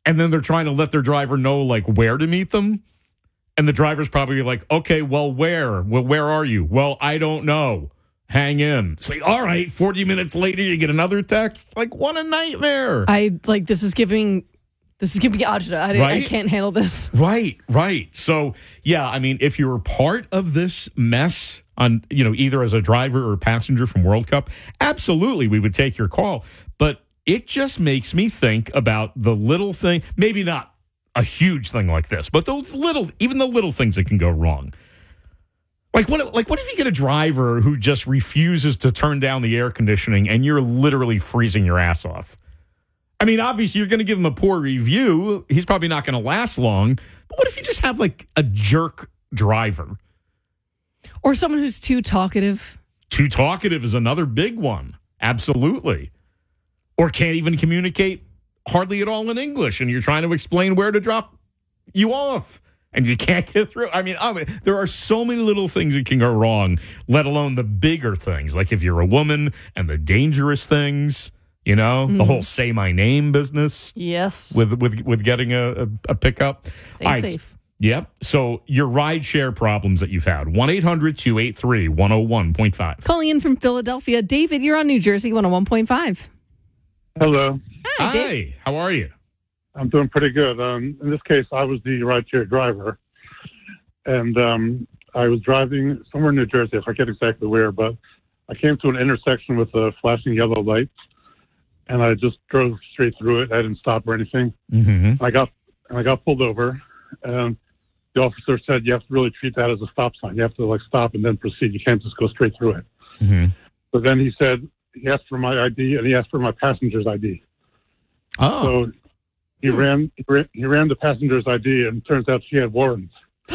and then they're trying to let their driver know like where to meet them. And the driver's probably like, okay, well, where? Well, where are you? Well, I don't know. Hang in. It's like, all right, 40 minutes later, you get another text. Like, what a nightmare. This is giving agita. I can't handle this. Right. So, yeah, I mean, if you were part of this mess on, either as a driver or passenger from World Cup, absolutely, we would take your call. But it just makes me think about the little thing, maybe not a huge thing like this, but even the little things that can go wrong. What if you get a driver who just refuses to turn down the air conditioning and you're literally freezing your ass off? I mean, obviously you're going to give him a poor review. He's probably not going to last long. But what if you just have like a jerk driver? Or someone who's too talkative. Too talkative is another big one. Absolutely. Or can't even communicate hardly at all in English, and you're trying to explain where to drop you off, and you can't get through. I mean, there are so many little things that can go wrong, let alone the bigger things, like if you're a woman and the dangerous things, the whole say my name business. Yes. With getting a pickup. Stay safe. Yep. So your rideshare problems that you've had, 1-800-283-101.5. Calling in from Philadelphia. David, you're on New Jersey 101.5. Hello. Hi. How are you? I'm doing pretty good. In this case, I was the rideshare driver, and I was driving somewhere in New Jersey. I forget exactly where, but I came to an intersection with a flashing yellow light, and I just drove straight through it. I didn't stop or anything. Mm-hmm. I got pulled over, and the officer said you have to really treat that as a stop sign. You have to stop and then proceed. You can't just go straight through it. Mm-hmm. But then he said he asked for my ID and he asked for my passenger's ID. Oh. So he ran the passenger's ID, and it turns out she had warrants.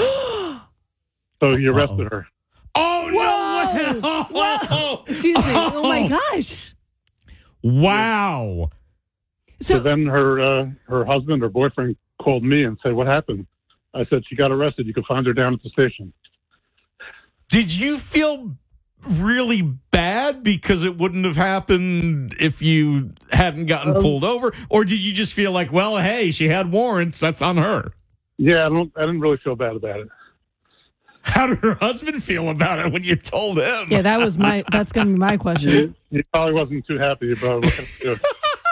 So he arrested her. Oh, no! Whoa. Excuse me. Oh, my gosh. Wow. So then her husband or boyfriend called me and said, "What happened?" I said, "She got arrested. You can find her down at the station." Did you feel really bad because it wouldn't have happened if you hadn't gotten pulled over? Or did you just feel like, well, hey, she had warrants, that's on her? Yeah, I didn't really feel bad about it. How did her husband feel about it when you told him? Yeah, that's going to be my question. He probably wasn't too happy about it.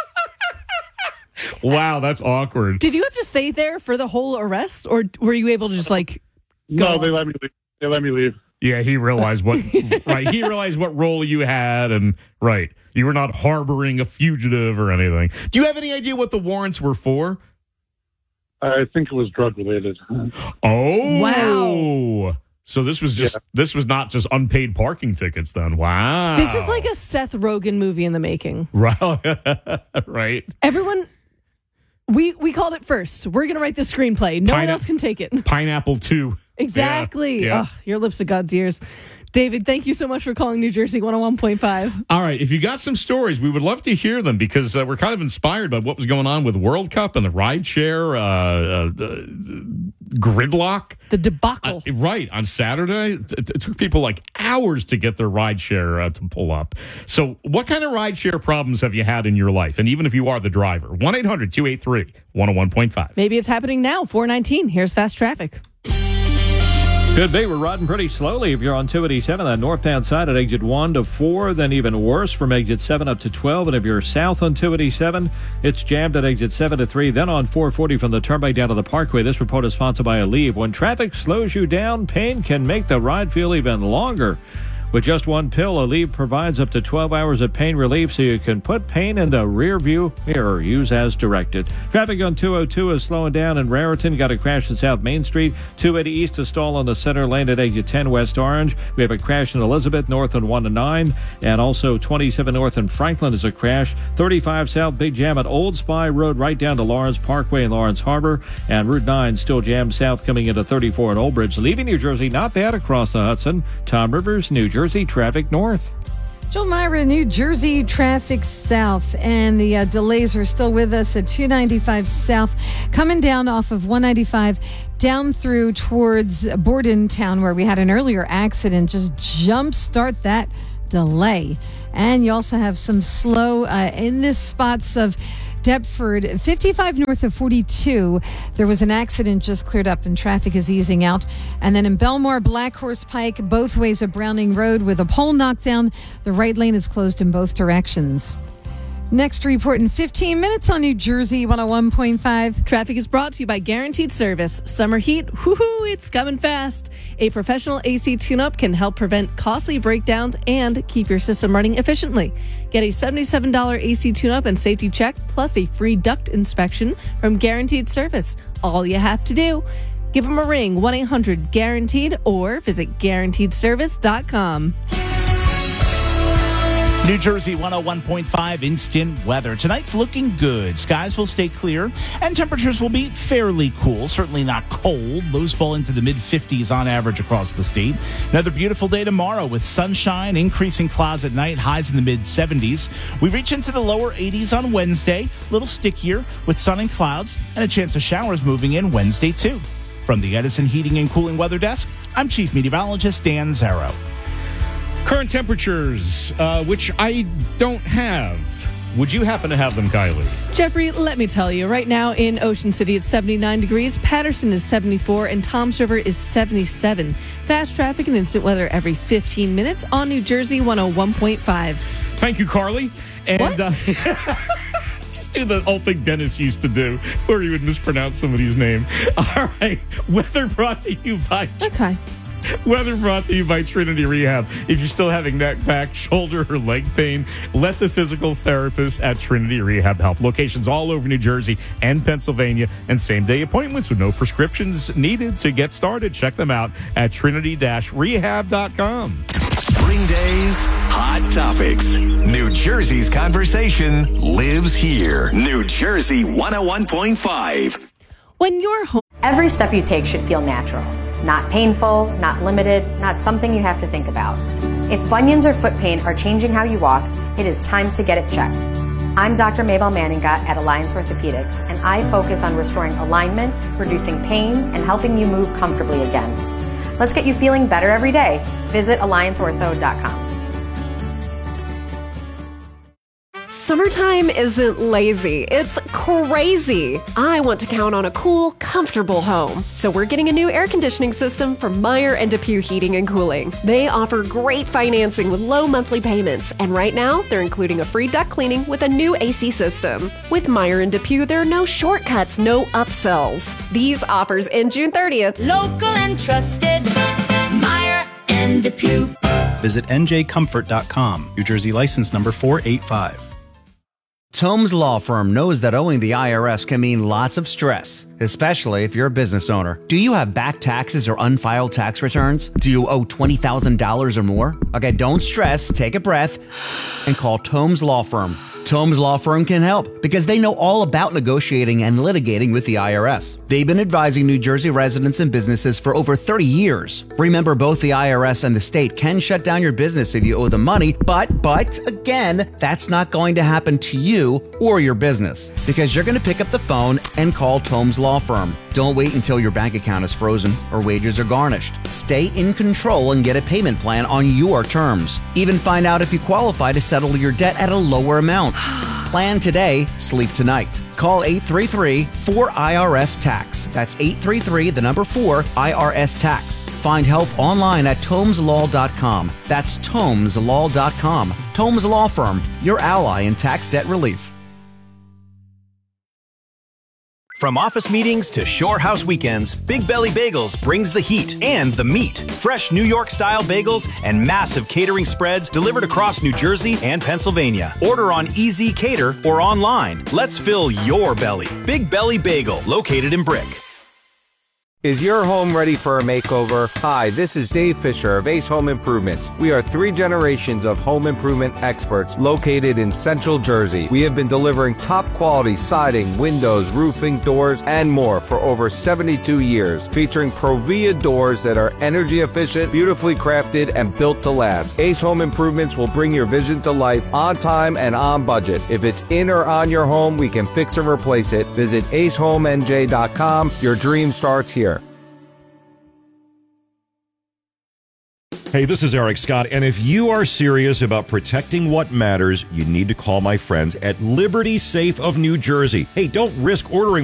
Wow, that's awkward. Did you have to stay there for the whole arrest, or were you able to just go No, they let me leave. They let me leave. Yeah, he realized what He realized what role you had, and you were not harboring a fugitive or anything. Do you have any idea what the warrants were for? I think it was drug related. Oh, wow! So this was this was not just unpaid parking tickets then. Wow, this is like a Seth Rogen movie in the making. Right. Everyone. We called it first. We're going to write the screenplay. No one else can take it. Pineapple 2. Exactly. Yeah. Oh, your lips to God's ears. David, thank you so much for calling New Jersey 101.5. All right. If you got some stories, we would love to hear them because we're kind of inspired by what was going on with World Cup and the rideshare gridlock. The debacle. Right. On Saturday, it took people like hours to get their rideshare to pull up. So what kind of rideshare problems have you had in your life? And even if you are the driver, 1-800-283-101.5. Maybe it's happening now, 419. Here's Fast Traffic. Could be. We're riding pretty slowly if you're on 287, that northbound side at exit 1 to 4, then even worse from exit 7 up to 12. And if you're south on 287, it's jammed at exit 7 to 3, then on 440 from the turnpike down to the Parkway. This report is sponsored by Aleve. When traffic slows you down, pain can make the ride feel even longer. With just one pill, Aleve provides up to 12 hours of pain relief so you can put pain in the rear view mirror. Use as directed. Traffic on 202 is slowing down in Raritan. Got a crash at South Main Street. 280 east to stall on the center lane at exit 10 West Orange. We have a crash in Elizabeth north on 1 to 9. And also 27 north in Franklin is a crash. 35 south, big jam at Old Spy Road right down to Lawrence Parkway in Lawrence Harbor. And Route 9 still jammed south coming into 34 at Old Bridge. Leaving New Jersey, not bad across the Hudson. Tom Rivers, New Jersey traffic north. Joel Myra, New Jersey traffic south, and the delays are still with us at 295 south, coming down off of 195 down through towards Bordentown, where we had an earlier accident. Just jumpstart that delay. And you also have some slow in the spots of Deptford, 55 north of 42. There was an accident just cleared up and traffic is easing out. And then in Belmore, Black Horse Pike, both ways of Browning Road with a pole knocked down. The right lane is closed in both directions. Next report in 15 minutes on New Jersey 101.5. Traffic is brought to you by Guaranteed Service. Summer heat, whoo-hoo, it's coming fast. A professional AC tune-up can help prevent costly breakdowns and keep your system running efficiently. Get a $77 AC tune-up and safety check, plus a free duct inspection from Guaranteed Service. All you have to do, give them a ring, 1-800-GUARANTEED, or visit GuaranteedService.com. New Jersey 101.5 instant weather. Tonight's looking good. Skies will stay clear and temperatures will be fairly cool. Certainly not cold. Lows fall into the mid-50s on average across the state. Another beautiful day tomorrow with sunshine, increasing clouds at night, highs in the mid-70s. We reach into the lower 80s on Wednesday. A little stickier with sun and clouds and a chance of showers moving in Wednesday too. From the Edison Heating and Cooling Weather Desk, I'm Chief Meteorologist Dan Zero. Current temperatures, which I don't have. Would you happen to have them, Kylie? Jeffrey, let me tell you, right now in Ocean City it's 79 degrees, Patterson is 74, and Toms River is 77. Fast traffic and instant weather every 15 minutes on New Jersey 101.5. Thank you, Carly. And just do the old thing Dennis used to do, where he would mispronounce somebody's name. All right, weather brought to you by... Okay. Weather brought to you by Trinity Rehab. If you're still having neck, back, shoulder, or leg pain, let the physical therapist at Trinity Rehab help. Locations all over New Jersey and Pennsylvania, and same-day appointments with no prescriptions needed to get started. Check them out at trinity-rehab.com. Spring Days, Hot Topics. New Jersey's conversation lives here. New Jersey 101.5. When you're home... Every step you take should feel natural. Not painful, not limited, not something you have to think about. If bunions or foot pain are changing how you walk, it is time to get it checked. I'm Dr. Mabel Manninga at Alliance Orthopedics, and I focus on restoring alignment, reducing pain, and helping you move comfortably again. Let's get you feeling better every day. Visit allianceortho.com. Summertime isn't lazy, it's crazy. I want to count on a cool, comfortable home. So we're getting a new air conditioning system from Meyer and DePuy Heating and Cooling. They offer great financing with low monthly payments, and right now they're including a free duct cleaning with a new AC system. With Meyer and DePuy, there are no shortcuts, no upsells. These offers end June 30th. Local and trusted, Meyer and DePuy. Visit njcomfort.com. New Jersey license number 485. Tomes Law Firm knows that owing the IRS can mean lots of stress, especially if you're a business owner. Do you have back taxes or unfiled tax returns? Do you owe $20,000 or more? Okay, don't stress, take a breath, and call Tomes Law Firm. Tomes Law Firm can help because they know all about negotiating and litigating with the IRS. They've been advising New Jersey residents and businesses for over 30 years. Remember, both the IRS and the state can shut down your business if you owe them money, but again, that's not going to happen to you or your business because you're going to pick up the phone and call Tomes Law Firm. Don't wait until your bank account is frozen or wages are garnished. Stay in control and get a payment plan on your terms. Even find out if you qualify to settle your debt at a lower amount. Plan today, sleep tonight. Call 833-4IRS-TAX. That's 833-4-IRS-TAX. Find help online at TomesLaw.com. That's TomesLaw.com. Tomes Law Firm, your ally in tax debt relief. From office meetings to shore house weekends, Big Belly Bagels brings the heat and the meat. Fresh New York-style bagels and massive catering spreads delivered across New Jersey and Pennsylvania. Order on Easy Cater or online. Let's fill your belly. Big Belly Bagel, located in Brick. Is your home ready for a makeover? Hi, this is Dave Fisher of Ace Home Improvements. We are 3 generations of home improvement experts located in Central Jersey. We have been delivering top quality siding, windows, roofing, doors, and more for over 72 years, featuring Provia doors that are energy efficient, beautifully crafted, and built to last. Ace Home Improvements will bring your vision to life on time and on budget. If it's in or on your home, we can fix or replace it. Visit acehomenj.com. Your dream starts here. Hey, this is Eric Scott, and if you are serious about protecting what matters, you need to call my friends at Liberty Safe of New Jersey. Hey, don't risk ordering